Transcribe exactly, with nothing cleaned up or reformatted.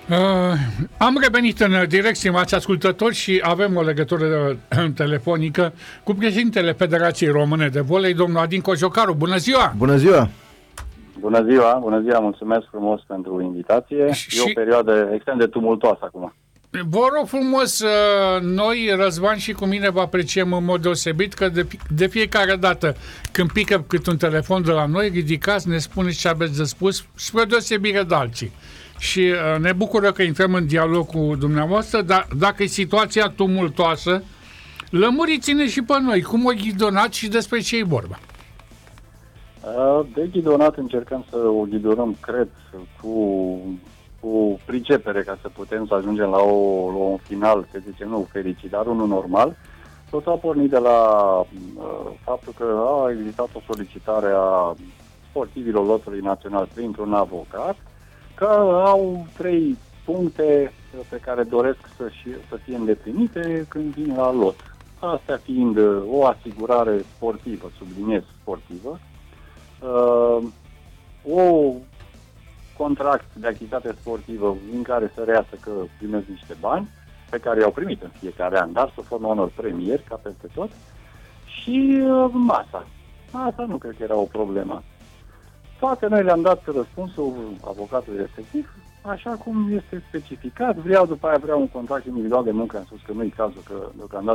Uh, am revenit în direct, stimați ascultători, și avem o legătură telefonică cu președintele Federației Române de Volei, domnul Adin Cojocaru. Bună ziua! Bună ziua! Bună ziua, bună ziua, mulțumesc frumos pentru invitație. Și... E o perioadă extrem de tumultoasă acum. Vă rog frumos, noi, Răzvan și cu mine, vă apreciem în mod deosebit că de, de fiecare dată când pică cât un telefon de la noi, ridicați, ne spuneți ce aveți de spus, spre deosebire de alții. Și ne bucură că intrăm în dialog cu dumneavoastră, dar dacă e situația tumultoasă, lămuriți-ne și pe noi, cum o ghidonați și despre ce e vorba. De ghidonat încercăm să o ghidonăm, cred, cu... cu pricepere, ca să putem să ajungem la, o, la un final, să zicem, nu fericit, dar unul normal. Totul a pornit de la uh, faptul că a existat o solicitare a sportivilor lotului național printr-un avocat, că au trei puncte pe care doresc să, și, să fie îndeplinite când vin la lot. Astea fiind o asigurare sportivă, subliniez sportivă, uh, o contract de activitate sportivă în care să reiasă că primesc niște bani pe care i-au primit în fiecare an, dar sub formă unor premieri, ca peste tot, și uh, masa. Asta nu cred că era o problemă. Toate noi le-am dat răspunsul avocatului respectiv, așa cum este specificat. Vreau, după aia vreau un contract individual de muncă, am spus că nu e cazul, că deocamdată